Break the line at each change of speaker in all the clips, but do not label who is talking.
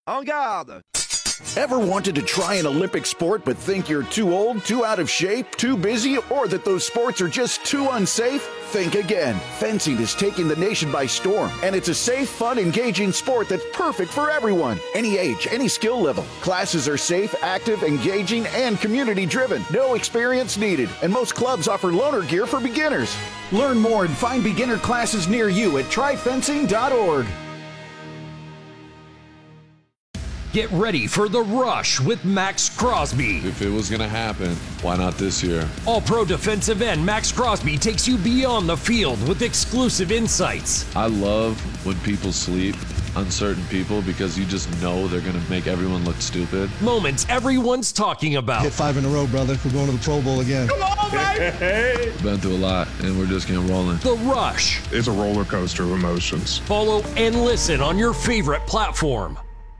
En garde!
Ever wanted to try an Olympic sport but think you're too old, too out of shape, too busy, or that those sports are just too unsafe? Think again. Fencing is taking the nation by storm, and it's a safe, fun, engaging sport that's perfect for everyone. Any age, any skill level. Classes are safe, active, engaging, and community-driven. No experience needed, and most clubs offer loaner gear for beginners. Learn more and find beginner classes near you at tryfencing.org.
Get ready for The Rush with Max Crosby.
If it was going to happen, why not this year?
All-pro defensive end Max Crosby takes you beyond the field with exclusive insights.
I love when people sleep, uncertain people, because you just know they're going to make everyone look stupid.
Moments everyone's talking about.
Hit 5 in a row, brother. We're going to the Pro Bowl again.
Come on, baby!
Been through a lot, and we're just getting rolling.
The Rush.
It's a roller coaster of emotions.
Follow and listen on your favorite platform.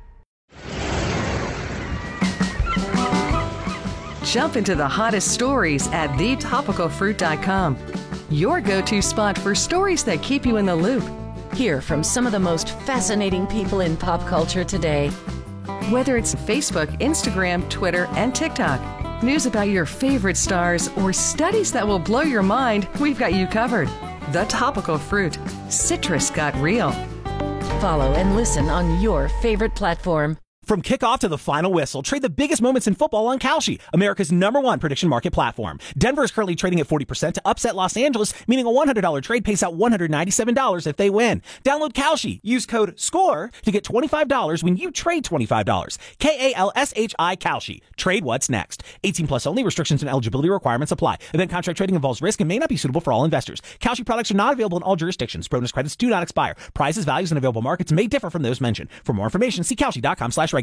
Jump into the hottest stories at thetopicalfruit.com. Your go-to spot for stories that keep you in the loop.
Hear from some of the most fascinating people in pop culture today.
Whether it's Facebook, Instagram, Twitter, and TikTok, news about your favorite stars, or studies that will blow your mind, we've got you covered. The Topical Fruit. Citrus got real.
Follow and listen on your favorite platform.
From kickoff to the final whistle, trade the biggest moments in football on Kalshi, America's #1 prediction market platform. Denver is currently trading at 40% to upset Los Angeles, meaning a $100 trade pays out $197 if they win. Download Kalshi. Use code SCORE to get $25 when you trade $25. Kalshi, Kalshi. Trade what's next. 18 plus only. Restrictions and eligibility requirements apply. Event contract trading involves risk and may not be suitable for all investors. Kalshi products are not available in all jurisdictions. Bonus credits do not expire. Prices, values, and available markets may differ from those mentioned. For more information, see Kalshi.com/regulatory.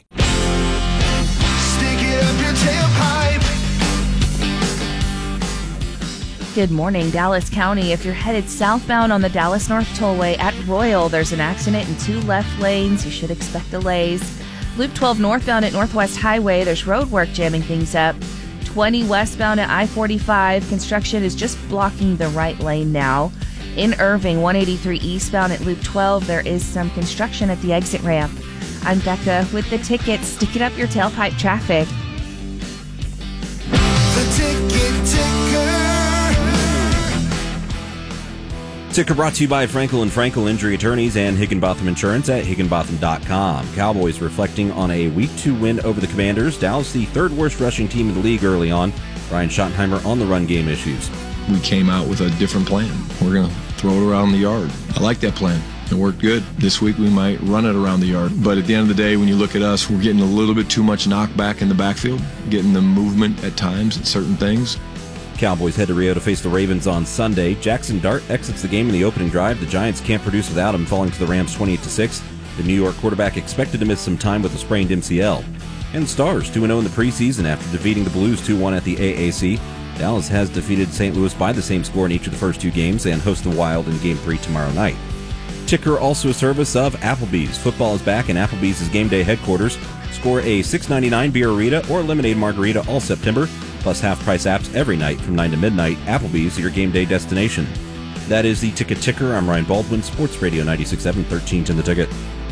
Stick it up your tailpipe.
Good morning, Dallas County. If you're headed southbound on the Dallas North Tollway at Royal, there's an accident in 2 left lanes. You should expect delays. Loop 12 northbound at Northwest Highway, there's road work jamming things up. 20 westbound at I-45, construction is just blocking the right lane now. In Irving, 183 eastbound at Loop 12, there is some construction at the exit ramp. I'm Becca with the tickets. Stick it up your tailpipe traffic.
The ticket ticker.
Ticker brought to you by Frankel & Frankel Injury Attorneys and Higginbotham Insurance at higginbotham.com. Cowboys reflecting on a Week 2 win over the Commanders. Dallas, the 3rd worst rushing team in the league early on. Brian Schottenheimer on the run game issues.
We came out with a different plan. We're going to throw it around the yard. I like that plan. It worked good. This week we might run it around the yard. But at the end of the day, when you look at us, we're getting a little bit too much knockback in the backfield, getting the movement at times at certain things.
Cowboys head to Rio to face the Ravens on Sunday. Jackson Dart exits the game in the opening drive. The Giants can't produce without him, falling to the Rams 28-6. The New York quarterback expected to miss some time with a sprained MCL. And Stars 2-0 in the preseason after defeating the Blues 2-1 at the AAC. Dallas has defeated St. Louis by the same score in each of the first 2 games and hosts the Wild in Game 3 tomorrow night. Ticker also a service of Applebee's. Football is back in Applebee's is game day headquarters. Score a $6.99 beerita or lemonade margarita all September, plus half-price apps every night from 9 to midnight. Applebee's, your game day destination. That is the Ticket Ticker. I'm Ryan Baldwin, Sports Radio 96.7, 13 to the Ticket.